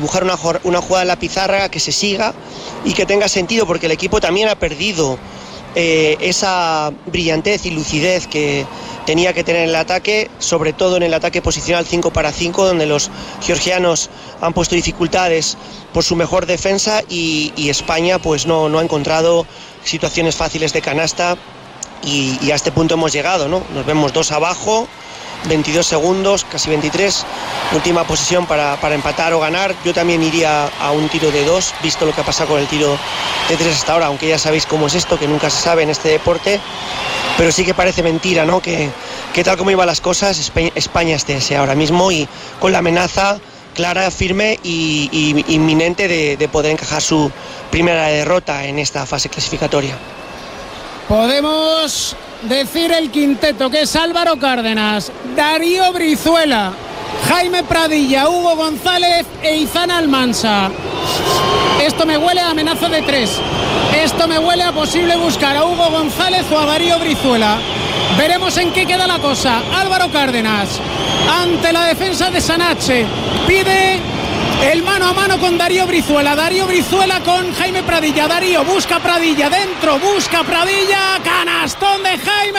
dibujar una jugada en la pizarra que se siga y que tenga sentido, porque el equipo también ha perdido esa brillantez y lucidez que tenía que tener en el ataque, sobre todo en el ataque posicional 5 para 5, donde los georgianos han puesto dificultades por su mejor defensa y España pues no ha encontrado situaciones fáciles de canasta y a este punto hemos llegado, ¿no? Nos vemos 2 abajo, 22 segundos, casi 23, última posición para empatar o ganar. Yo también iría a un tiro de 2, visto lo que ha pasado con el tiro de 3 hasta ahora, aunque ya sabéis cómo es esto, que nunca se sabe en este deporte, pero sí que parece mentira, ¿no? Que tal como iban las cosas, España esté ahora mismo y con la amenaza clara, firme y inminente de poder encajar su primera derrota en esta fase clasificatoria. Podemos decir el quinteto, que es Álvaro Cárdenas, Darío Brizuela, Jaime Pradilla, Hugo González e Izan Almansa. Esto me huele a amenaza de 3. Esto me huele a posible buscar a Hugo González o a Darío Brizuela. Veremos en qué queda la cosa. Álvaro Cárdenas, ante la defensa de Sanache, pide el mano a mano con Darío Brizuela. Darío Brizuela con Jaime Pradilla. Darío busca Pradilla dentro, busca Pradilla. Canastón de Jaime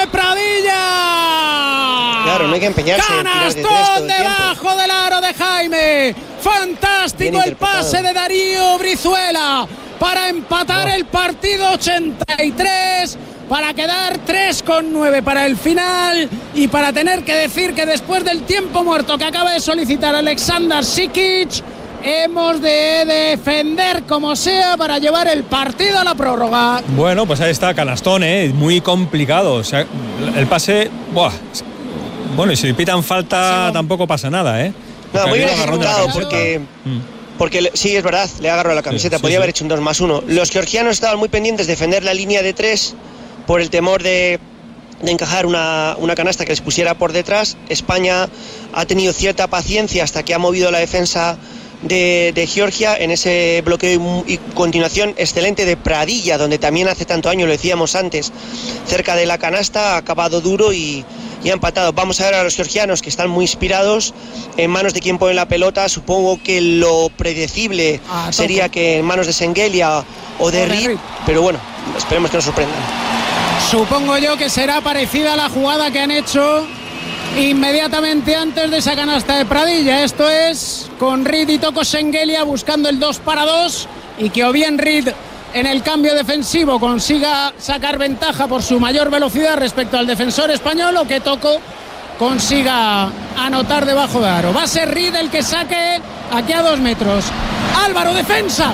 Pradilla. Claro, no hay que empeñarse. Canastón debajo del aro de Jaime. Fantástico el pase de Darío Brizuela para empatar el partido. 83. Para quedar 3,9 para el final y para tener que decir que después del tiempo muerto que acaba de solicitar Aleksandar Sikic, hemos de defender como sea para llevar el partido a la prórroga. Bueno, pues ahí está, canastón, muy complicado. O sea, el pase, ¡buah! Bueno, y si pitan falta tampoco pasa nada, No, muy bien ejecutado porque sí, es verdad, le agarró la camiseta, podía haber hecho un 2+1. Los georgianos estaban muy pendientes de defender la línea de 3 por el temor de encajar una canasta que les pusiera por detrás. España ha tenido cierta paciencia hasta que ha movido la defensa de Georgia en ese bloqueo y continuación excelente de Pradilla, donde también hace tanto año, lo decíamos antes, cerca de la canasta, ha acabado duro y ha empatado. Vamos a ver a los georgianos, que están muy inspirados, en manos de quien pone la pelota. Supongo que lo predecible sería que en manos de Sengelia o de Reed, pero bueno, esperemos que nos sorprendan. Supongo yo que será parecida a la jugada que han hecho inmediatamente antes de esa canasta de Pradilla. Esto es con Reed y Toko Sengelia buscando el 2-2 y que o bien Reed en el cambio defensivo consiga sacar ventaja por su mayor velocidad respecto al defensor español, o que Toko consiga anotar debajo de aro. Va a ser Reed el que saque aquí a 2 metros. Álvaro, defensa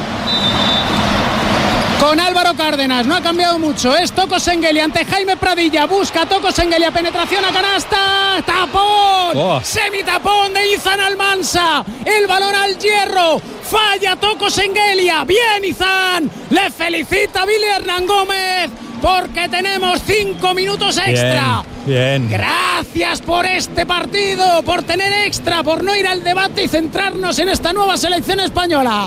con Álvaro Cárdenas, no ha cambiado mucho, es Toko Sengelia ante Jaime Pradilla, busca Toko Sengelia, penetración a canasta, tapón, semitapón de Izan Almansa, el balón al hierro, falla Toko Sengelia, bien Izan, le felicita Billy Hernán Gómez, porque tenemos 5 minutos extra. Bien. Gracias por este partido, por tener extra, por no ir al debate y centrarnos en esta nueva selección española.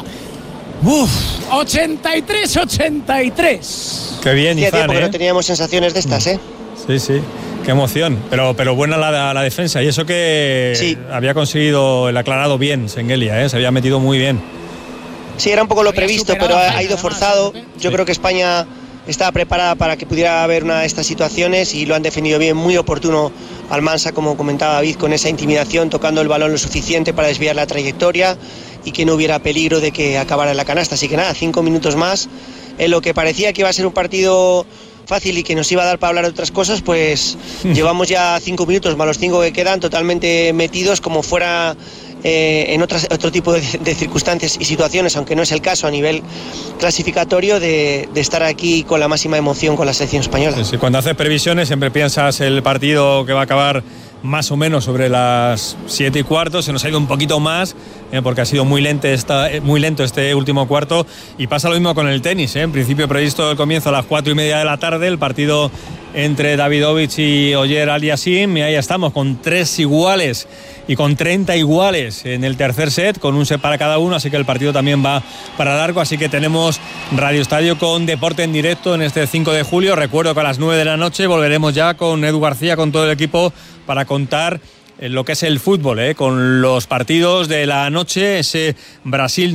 83-83. Qué bien, Izan, porque no teníamos sensaciones de estas, Sí, qué emoción. Pero buena la defensa. Y eso que había conseguido el aclarado bien Sengelia, se había metido muy bien. Sí, era un poco lo previsto, pero ha ido forzado. Yo creo que España estaba preparada para que pudiera haber una de estas situaciones y lo han defendido bien, muy oportuno Almansa, como comentaba David, con esa intimidación, tocando el balón lo suficiente para desviar la trayectoria y que no hubiera peligro de que acabara en la canasta. Así que nada, 5 minutos más, en lo que parecía que iba a ser un partido fácil y que nos iba a dar para hablar de otras cosas, pues llevamos ya 5 minutos más los 5 que quedan totalmente metidos como fuera en otro tipo de circunstancias y situaciones, aunque no es el caso a nivel clasificatorio, de estar aquí con la máxima emoción con la selección española. Sí, cuando haces previsiones siempre piensas el partido que va a acabar más o menos sobre las 7:15, se nos ha ido un poquito más porque ha sido muy lento este último cuarto, y pasa lo mismo con el tenis, en principio previsto el comienzo a las 4:30 de la tarde, el partido entre Davidovich y Oyer Aliassime, y ahí estamos con 3 iguales y con 30 iguales en el tercer set, con un set para cada uno, así que el partido también va para largo, así que tenemos Radio Estadio con deporte en directo en este 5 de julio. Recuerdo que a las 9 de la noche volveremos ya con Edu García, con todo el equipo, para contar lo que es el fútbol, con los partidos de la noche, ese Brasil